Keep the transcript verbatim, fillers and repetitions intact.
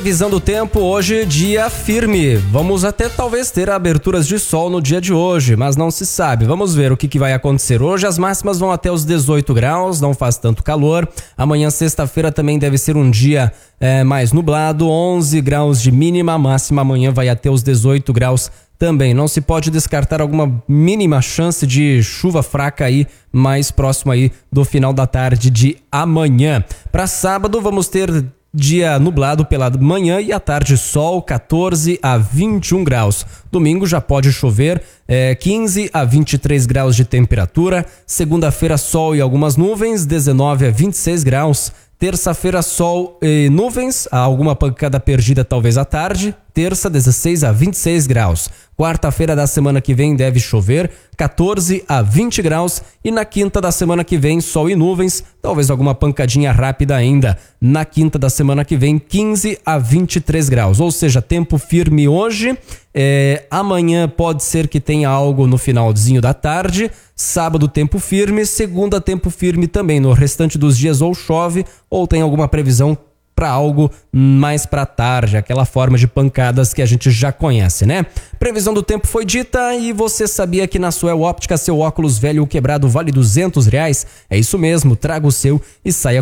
Visão do tempo, hoje dia firme. Vamos até talvez ter aberturas de sol no dia de hoje, mas não se sabe. Vamos ver o que, que vai acontecer hoje. As máximas vão até os dezoito graus, não faz tanto calor. Amanhã, sexta-feira, também deve ser um dia é, mais nublado, onze graus de mínima. A máxima amanhã vai até os dezoito graus também. Não se pode descartar alguma mínima chance de chuva fraca aí, mais próximo aí do final da tarde de amanhã. Para sábado, vamos ter dia nublado pela manhã e à tarde sol, quatorze a vinte e um graus. Domingo já pode chover, é, quinze a vinte e três graus de temperatura. Segunda-feira sol e algumas nuvens, dezenove a vinte e seis graus. Terça-feira sol e nuvens, há alguma pancada perdida talvez à tarde. Terça, dezesseis a vinte e seis graus. Quarta-feira da semana que vem deve chover, quatorze a vinte graus. E na quinta da semana que vem, sol e nuvens, talvez alguma pancadinha rápida ainda. Na quinta da semana que vem, quinze a vinte e três graus. Ou seja, tempo firme hoje. É, amanhã pode ser que tenha algo no finalzinho da tarde. Sábado, tempo firme. Segunda, tempo firme também. No restante dos dias ou chove ou tem alguma previsão para algo mais para tarde, aquela forma de pancadas que a gente já conhece, né? Previsão do tempo foi dita e você sabia que na Suel Óptica seu óculos velho ou quebrado vale duzentos reais? É isso mesmo, traga o seu e saia